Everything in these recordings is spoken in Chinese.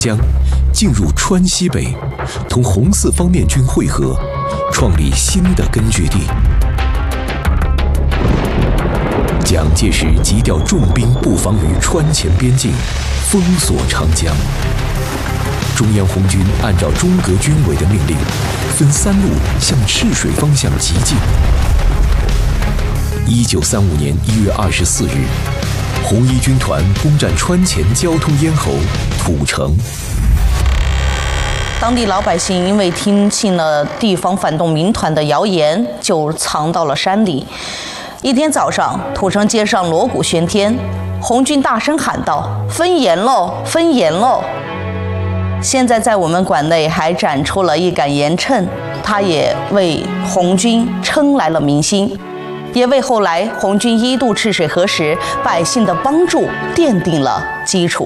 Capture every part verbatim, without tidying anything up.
江进入川西北，同红四方面军会合，创立新的根据地。蒋介石急调重兵布防于川黔边境，封锁长江。中央红军按照中革军委的命令，分三路向赤水方向急进。一九三五年一月二十四日，红一军团攻占川黔交通咽喉土城。 当地老百姓因为听信了地方反动民团的谣言，就藏到了山里。一天早上，土城街上锣鼓喧天，红军大声喊道：“分盐喽，分盐喽！”现在在我们馆内还展出了一杆盐秤，它也为红军撑来了民心，也为后来红军一渡赤水河时百姓的帮助奠定了基础。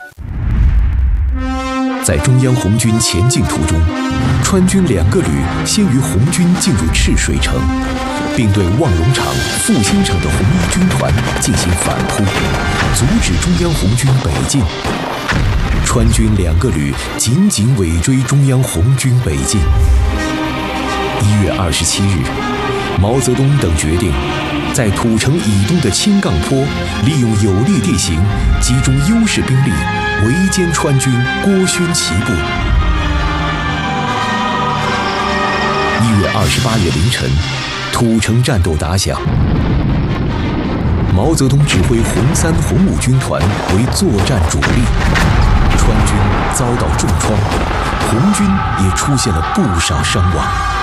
在中央红军前进途中，川军两个旅先于红军进入赤水城，并对望龙场、复兴城的红一军团进行反扑，阻止中央红军北进。川军两个旅紧紧尾追中央红军北进。一月二十七日，毛泽东等决定在土城以东的青杠坡，利用有利地形，集中优势兵力，围歼川军郭勋旗部。一月二十八日凌晨，土城战斗打响。毛泽东指挥红三、红五军团为作战主力，川军遭到重创，红军也出现了不少伤亡。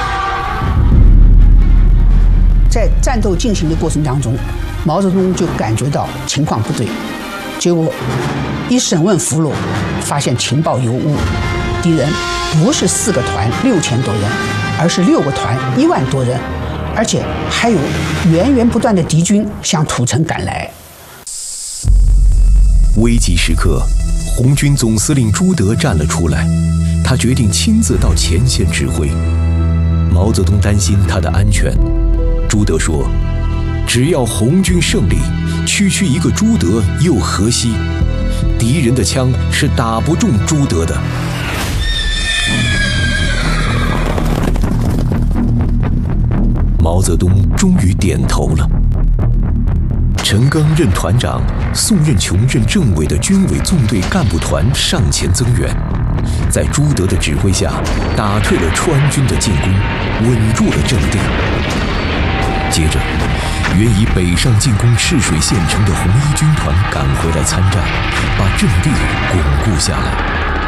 在战斗进行的过程当中，毛泽东就感觉到情况不对，结果一审问俘虏，发现情报有误，敌人不是四个团六千多人，而是六个团一万多人，而且还有源源不断的敌军向土城赶来。 危急时刻，红军总司令朱德站了出来，他决定亲自到前线指挥。毛泽东担心他的安全，朱德说：“只要红军胜利，区区一个朱德又何惜？敌人的枪是打不中朱德的。”毛泽东终于点头了。陈赓任团长，宋任穷任政委的军委纵队干部团上前增援，在朱德的指挥下，打退了川军的进攻，稳住了阵地。接着，原已北上进攻赤水县城的红一军团赶回来参战，把阵地巩固下来。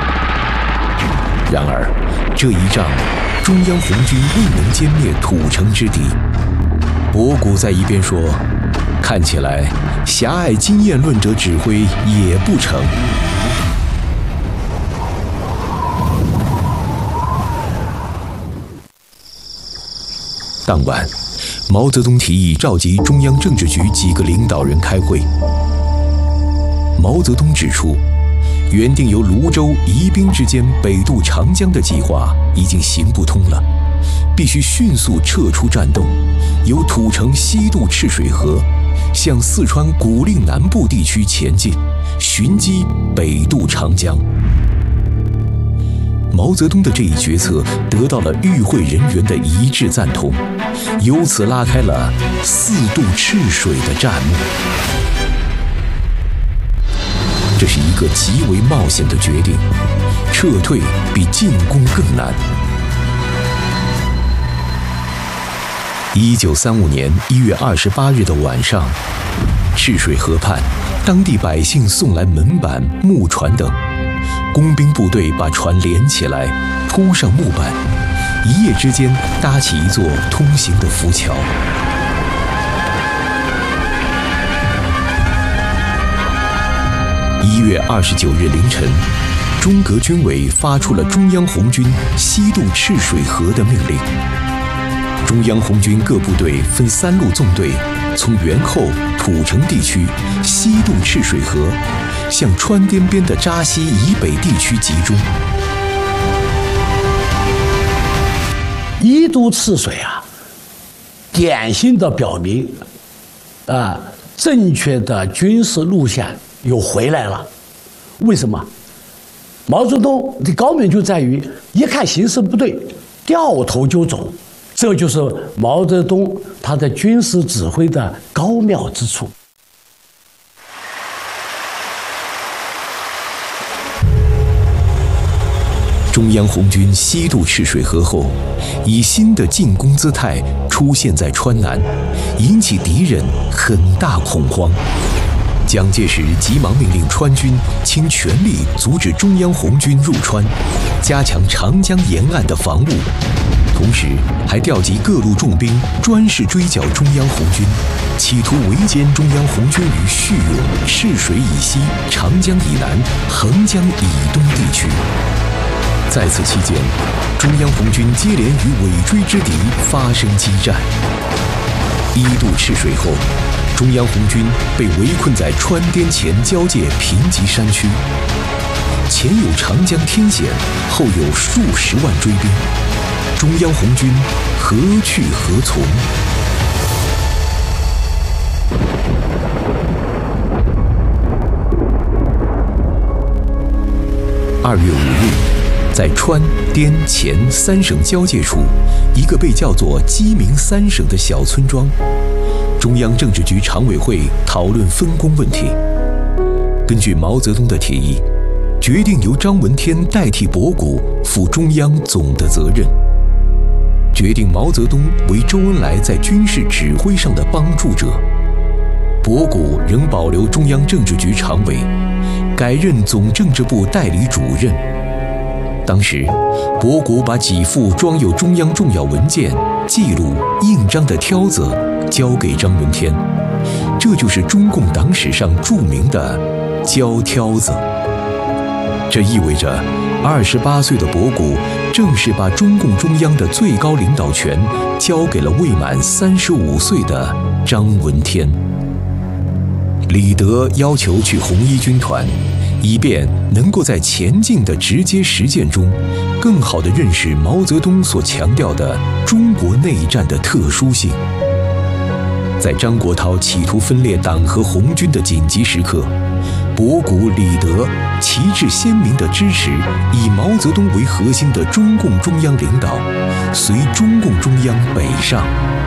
然而，这一仗，中央红军未能歼灭土城之敌。博古在一边说：“看起来狭隘经验论者指挥也不成。”当晚，毛泽东提议召集中央政治局几个领导人开会。毛泽东指出，原定由泸州、宜宾之间北渡长江的计划已经行不通了，必须迅速撤出战斗，由土城西渡赤水河，向四川古蔺南部地区前进，寻机北渡长江。毛泽东的这一决策得到了与会人员的一致赞同，由此拉开了四渡赤水的战幕。这是一个极为冒险的决定，撤退比进攻更难。一九三五年一月二十八日的晚上，赤水河畔，当地百姓送来门板、木船等，工兵部队把船连起来，铺上木板，一夜之间搭起一座通行的浮桥。一月二十九日凌晨，中革军委发出了中央红军西渡赤水河的命令。中央红军各部队分三路纵队，从元后、土城地区西渡赤水河，向川滇边的扎西以北地区集中。 一渡赤水啊，典型的表明，啊，正确的军事路线又回来了。为什么？ 毛泽东的高明就在于一看形势不对，掉头就走，这就是毛泽东他在军事指挥的高妙之处。 中央红军西渡赤水河后，以新的进攻姿态出现在川南，引起敌人很大恐慌。蒋介石急忙命令川军倾全力阻止中央红军入川，加强长江沿岸的防务，同时还调集各路重兵专事追剿中央红军，企图围歼中央红军于叙永、赤水以西、长江以南、横江以东地区。在此期间，中央红军接连与尾追之敌发生激战。一渡赤水后，中央红军被围困在川滇黔交界贫瘠山区，前有长江天险，后有数十万追兵，中央红军何去何从？二月五日。在川滇黔三省交界处，一个被叫做鸡鸣三省的小村庄，中央政治局常委会讨论分工问题。根据毛泽东的提议，决定由张闻天代替博古负中央总的责任，决定毛泽东为周恩来在军事指挥上的帮助者，博古仍保留中央政治局常委，改任总政治部代理主任。当时，博古把几副装有中央重要文件、记录、印章的挑子交给张闻天，这就是中共党史上著名的“交挑子”。这意味着，二十八岁的博古正式把中共中央的最高领导权交给了未满三十五岁的张闻天。李德要求去红一军团，以便能够在前进的直接实践中，更好地认识毛泽东所强调的中国内战的特殊性。在张国焘企图分裂党和红军的紧急时刻，博古、李德旗帜鲜明地支持以毛泽东为核心的中共中央领导，随中共中央北上。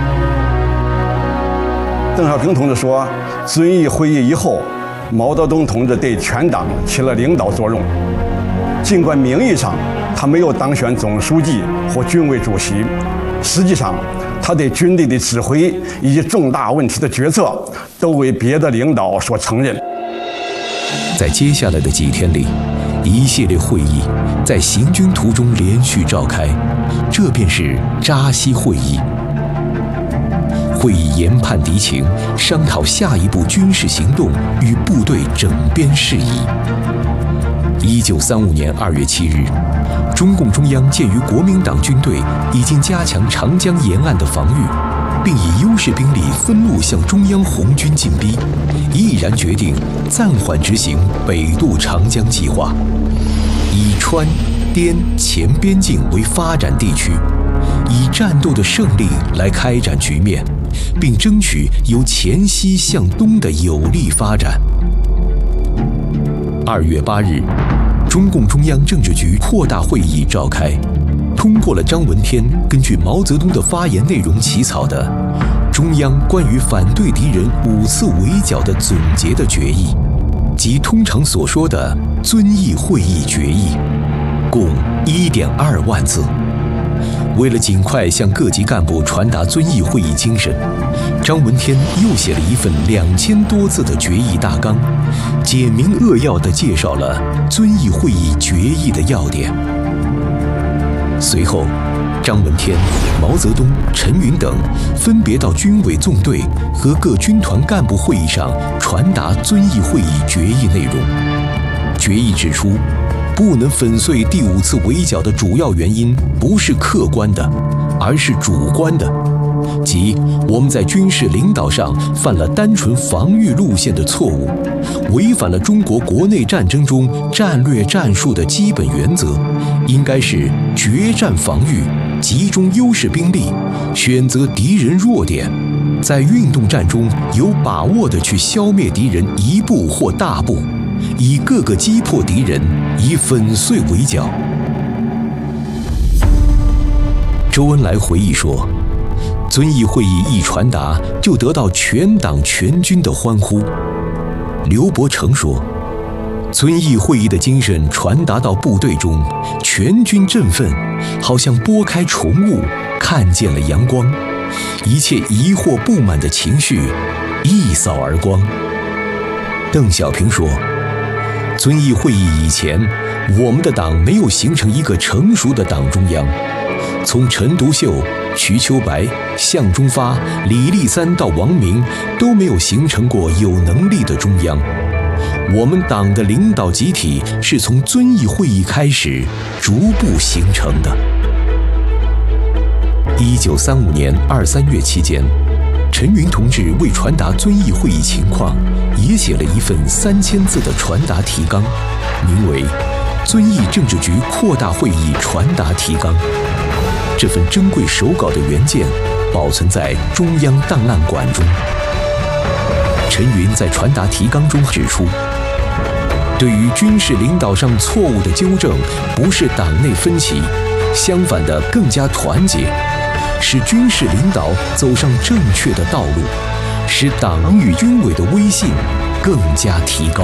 邓小平同志说，遵义会议以后，毛泽东同志对全党起了领导作用。尽管名义上他没有当选总书记或军委主席，实际上他对军队的指挥以及重大问题的决策都为别的领导所承认。 在接下来的几天里，一系列会议在行军途中连续召开，这便是扎西会议。会议研判敌情，商讨下一步军事行动与部队整编事宜。一九三五年二月七日，中共中央鉴于国民党军队已经加强长江沿岸的防御，并以优势兵力分路向中央红军进逼，毅然决定暂缓执行北渡长江计划，以川、滇黔边境为发展地区，以战斗的胜利来开展局面，并争取由黔西向东的有利发展。二月八日，中共中央政治局扩大会议召开，通过了张闻天根据毛泽东的发言内容起草的《中央关于反对敌人五次围剿的总结的决议》，即通常所说的遵义会议决议，共 一点二万字。为了尽快向各级干部传达遵义会议精神，张闻天又写了一份两千多字的决议大纲，简明扼要地介绍了遵义会议决议的要点。随后，张闻天、毛泽东、陈云等分别到军委纵队和各军团干部会议上传达遵义会议决议内容。决议指出，不能粉碎第五次围剿的主要原因不是客观的，而是主观的，即我们在军事领导上犯了单纯防御路线的错误，违反了中国国内战争中战略战术的基本原则，应该是决战防御，集中优势兵力，选择敌人弱点，在运动战中有把握地去消灭敌人一部或大部， 以各个击破敌人，以粉碎围剿。周恩来回忆说，遵义会议一传达，就得到全党全军的欢呼。刘伯承说，遵义会议的精神传达到部队中，全军振奋，好像拨开重雾，看见了阳光，一切疑惑不满的情绪一扫而光。邓小平说，遵义会议以前，我们的党没有形成一个成熟的党中央，从陈独秀、瞿秋白、向忠发、李立三到王明，都没有形成过有能力的中央。我们党的领导集体是从遵义会议开始逐步形成的。一九三五年二三月期间，陈云同志为传达遵义会议情况，也写了一份三千字的传达提纲，名为《遵义政治局扩大会议传达提纲》。这份珍贵手稿的原件保存在中央档案馆中。陈云在传达提纲中指出，对于军事领导上错误的纠正，不是党内分歧，相反的更加团结，使军事领导走上正确的道路，使党与军委的威信更加提高。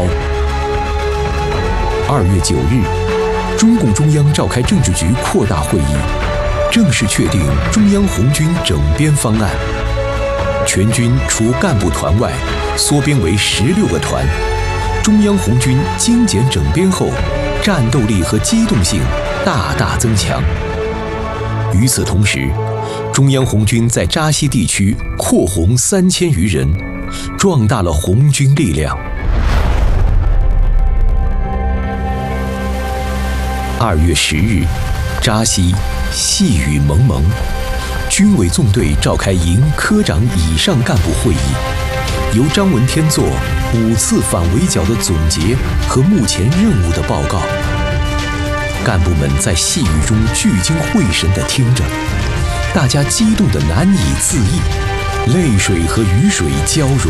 二月九日，中共中央召开政治局扩大会议，正式确定中央红军整编方案。全军除干部团外，缩编为十六个团。中央红军精简整编后，战斗力和机动性大大增强。与此同时，中央红军在扎西地区扩红三千余人，壮大了红军力量。二月十日，扎西细雨蒙蒙，军委纵队召开营科长以上干部会议，由张闻天作五次反围剿的总结和目前任务的报告。干部们在细雨中聚精会神地听着，大家激动得难以自抑，泪水和雨水交融。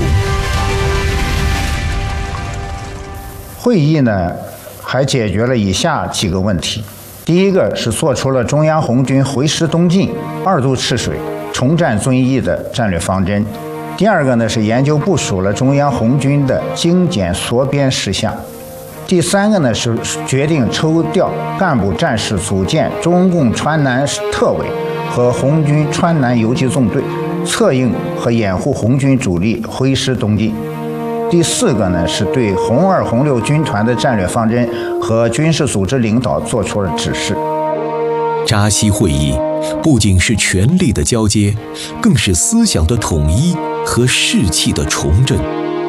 会议呢，还解决了以下几个问题：第一个是做出了中央红军回师东进、二渡赤水、重占遵义的战略方针；第二个呢是研究部署了中央红军的精简缩编事项；第三个呢是决定抽调干部战士组建中共川南特委和红军川南游击纵队，策应和掩护红军主力回师东进。第四个呢，是对红二、红六军团的战略方针和军事组织领导做出了指示。 扎西会议不仅是权力的交接，更是思想的统一和士气的重振。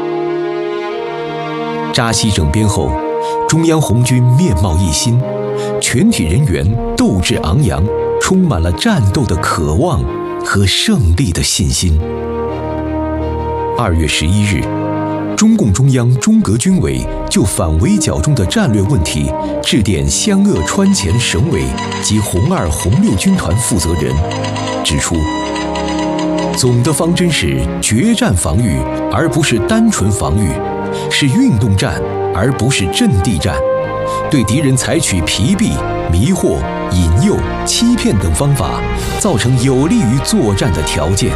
扎西整编后，中央红军面貌一新，全体人员斗志昂扬，充满了战斗的渴望和胜利的信心。二月十一日，中共中央中革军委就反围剿中的战略问题致电湘鄂川黔省委及红二、红六军团负责人，指出，总的方针是决战防御，而不是单纯防御，是运动战，而不是阵地战，对敌人采取疲弊、迷惑、引诱、欺骗等方法，造成有利于作战的条件。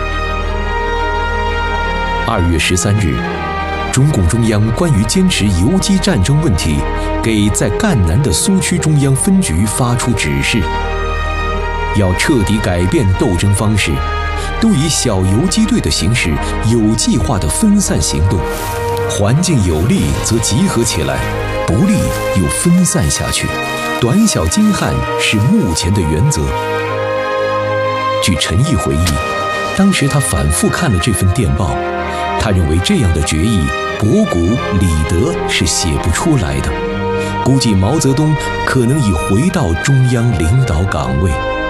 二月十三日，中共中央关于坚持游击战争问题，给在赣南的苏区中央分局发出指示，要彻底改变斗争方式，都以小游击队的形式有计划地分散行动，环境有利则集合起来，不利又分散下去，短小精悍是目前的原则。据陈毅回忆，当时他反复看了这份电报，他认为这样的决议，博古、李德是写不出来的，估计毛泽东可能已回到中央领导岗位。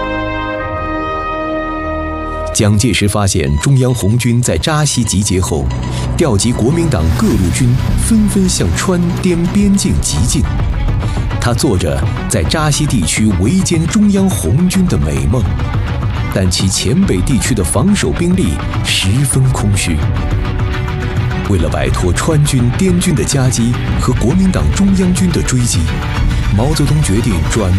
蒋介石发现中央红军在扎西集结后，调集国民党各路军纷纷向川滇边境急进，他做着在扎西地区围歼中央红军的美梦，但其黔北地区的防守兵力十分空虚。 为了摆脱川军、滇军的夹击和国民党中央军的追击，毛泽东决定转